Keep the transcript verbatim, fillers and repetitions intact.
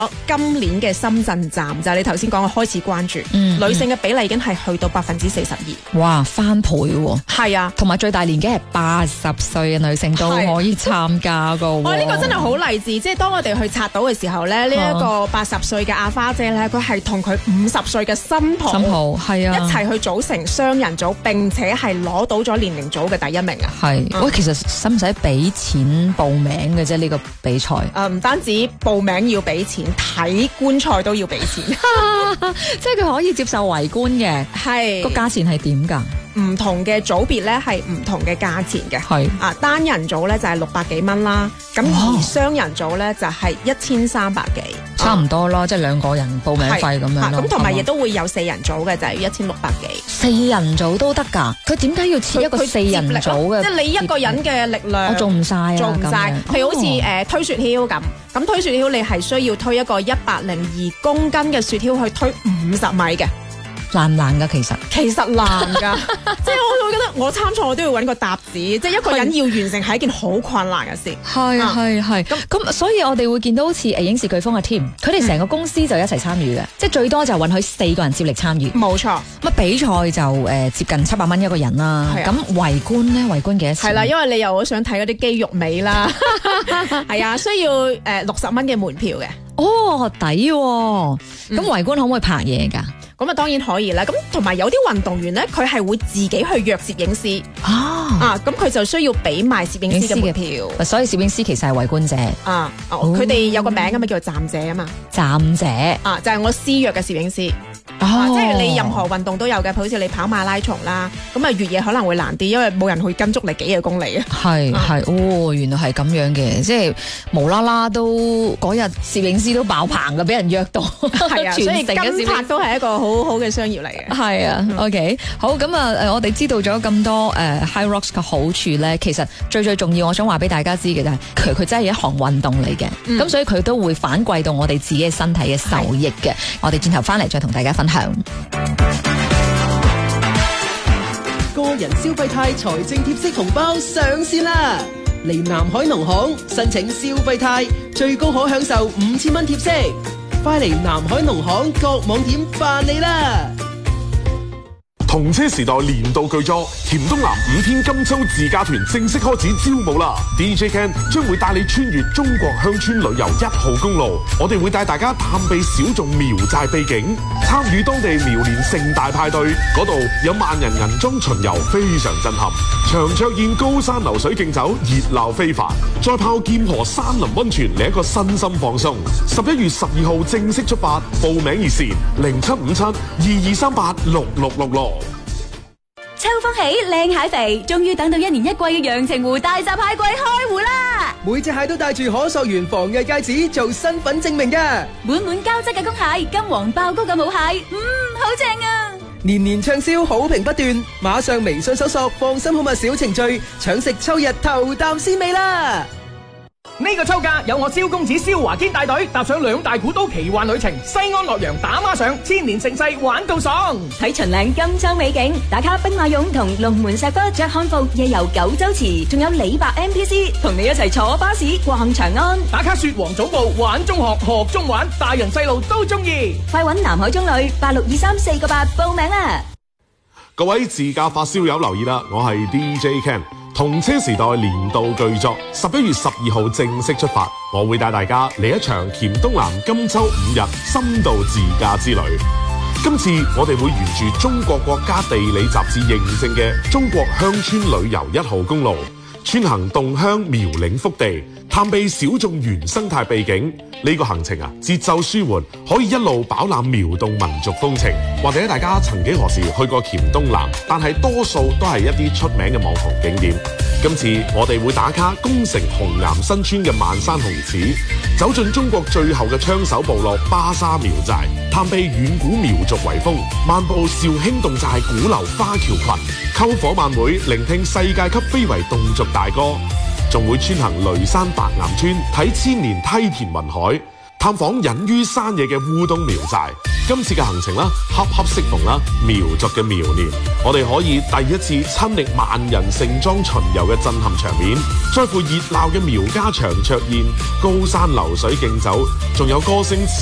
今年嘅深圳站就係你頭先講嘅開始關注，嗯、女性嘅比例已經係去到百分之四十二。 哇，翻倍喎！ 係啊， 同埋最大年紀係八十歲嘅女性都可以參加噶。 哇、啊，呢、呢個真係好勵志！即係當我哋去刷到嘅時候咧，呢、呢、一個八十歲嘅阿花姐咧，佢係同佢五十歲嘅新抱， 新抱係啊， 一齊去組成雙人組，並且係攞到咗年齡組嘅第一名啊！係， 嗯、喂，其實使唔使俾錢報名嘅啫？呢、呢個比賽？誒、 呃，唔單止報名要俾錢。睇觀賽都要俾錢， 即係佢可以接受圍觀嘅，係個價錢係點㗎？ 唔同嘅組別咧係唔同嘅價錢嘅，係啊，單人組咧就係六百幾蚊啦，咁而雙人組咧就係一千三百幾， 差唔多咯，即係兩個人報名費咁樣咯。 咁同埋亦都會有四人組嘅，就係一千六百幾。 四人組都得㗎？佢點解要設一個四人組嘅？ 即係你一個人嘅力量， 我做唔晒啊， 做唔晒。譬如好似誒推雪橇咁，咁推雪橇你係需要推一個一百零二公斤嘅雪橇去推五十米嘅。 難唔難噶？其實其實難噶，即係我會覺得我參賽我都要揾個搭子，即係一個人要完成係一件好困難嘅事。 係係係咁咁，所以我哋會見到好似誒影視颶風嘅 team，佢哋成個公司就一齊參與嘅，嗯、即係最多就允許四個人接力參與。冇錯。咁比賽就誒、呃、接近七百蚊一個人啦。咁、啊、圍觀咧，圍觀幾多錢？係啦、啊， 因為你又好想睇嗰啲肌肉美啦。係啊，需要誒六十蚊嘅門票嘅。哦，抵喎、哦！咁、嗯、圍觀可唔可以拍嘢㗎？咁啊，當然可以啦。咁同埋有啲運動員咧，佢係會自己去約攝影師啊啊！咁佢就需要俾埋攝影師嘅門票。所以攝影師其實係圍觀者啊。哦，佢哋有個名㗎嘛，叫做站者啊嘛。站者啊，就係、是、我私約嘅攝影師。哦啊、即係你任何運動都有嘅，好似你跑馬拉松啦，咁啊越野可能會難啲，因為冇人去跟足你幾個公里啊。係係、嗯、哦，原來係咁樣嘅，即係無啦啦都嗰日攝影師都爆棚嘅，俾人約到。係啊，所以跟拍都係一個好好嘅商業嚟嘅。係啊、嗯、，OK， 好咁啊，誒，我哋知道咗咁多誒、呃、HYROX 嘅好處咧，其實最最重要，我想話俾大家知嘅就係佢佢真係一項運動嚟嘅，咁、嗯、所以佢都會反饋到我哋自己嘅身體嘅受益嘅。我哋轉頭翻嚟再同大家分享。 個人消費貸財政貼息紅包上線啦！嚟南海農行申請消費貸，最高可享受五千蚊貼息，快嚟南海農行各網點辦理啦！ 同車時代年度巨作黔東南五天金秋自駕團正式開始招募啦 ！D J Ken 將會帶你穿越中國鄉村旅遊一號公路，我哋會帶大家探秘小眾苗寨秘境，參與當地苗年盛大派對，嗰度有萬人銀裝巡遊，非常震撼。長桌宴高山流水競走，熱鬧非凡。再泡劍河山林溫泉，嚟一個身心放鬆。十一月十二號正式出發，報名熱線零七五七二二三八六六六六。 秋風起，靚蟹肥，終於等到一年一季嘅陽澄湖大閘蟹季開湖啦！ 每隻蟹都帶住可溯源防偽戒指做身份證明嘅， 滿滿膠質嘅公蟹，金黃爆膏嘅母蟹，嗯，好正啊！ 年年暢銷，好評不斷，馬上微信搜索放心好物小程序，搶食秋日頭啖鮮味啦！ 呢個秋假有我蕭公子蕭華堅帶隊踏上兩大古都奇幻旅程，西安洛陽打孖上，千年盛世玩到爽。 睇秦嶺金秋美景，打卡兵馬俑同龍門石窟着漢服夜遊九州池，仲有李白 M P C 同你一齊坐巴士逛長安， 打卡雪皇總部玩中學學中玩，大人細路都中意。 快揾南海中旅八六二三四個八報名啦！ 各位自駕發燒友留意啦，我係 D J Ken。同車時代年度巨作十一月十二號正式出發，我會帶大家嚟一場黔東南金秋五日深度自駕之旅。今次我哋會沿住中國國家地理雜誌認證嘅中國鄉村旅遊一號公路，穿行洞鄉苗嶺腹地，探秘小眾原生態秘境。呢個行程啊，節奏舒緩，可以一路飽覽苗侗民族風情。或者大家曾幾何時去過黔東南，但係多數都係一啲出名嘅網紅景點。今次我哋會打卡宮城紅岩新村嘅萬山紅柿，走進中國最後嘅槍手部落巴沙苗寨，探秘遠古苗族遺風，漫步肇興侗寨古流花橋群，篝火晚會聆聽世界級非遺侗族大歌，仲會穿行雷山白岩村睇千年梯田雲海， 探訪隱於山野嘅烏冬苗寨。今次嘅行程啦，恰恰適逢啦苗族嘅苗年，我哋可以第一次親歷萬人盛裝巡遊嘅震撼場面，再附熱鬧嘅苗家長桌宴、高山流水競走，仲有歌聲